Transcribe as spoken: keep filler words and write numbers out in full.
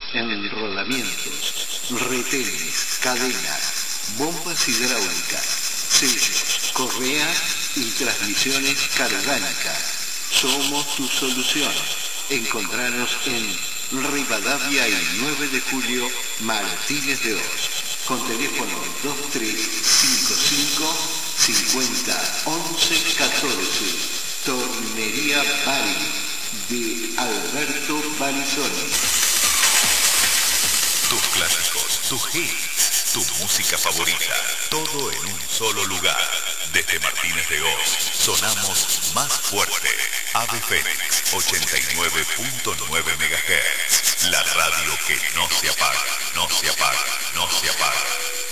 enrolamientos, retenes, cadenas, bombas hidráulicas, sellos, correa y transmisiones cargánicas. Somos tu solución. Encontranos en Rivadavia y nueve de julio, Martínez de Oz, con teléfono dos tres cinco cinco, cincuenta, once, catorce. Tornería Bari, de Alberto Barizoni. Tus clásicos, tus hits, tu música favorita, todo en un solo lugar. Desde Martínez de Oz, sonamos más fuerte. Ave Fénix, ochenta y nueve punto nueve megahertz. La radio que no se apaga, no se apaga, no se apaga.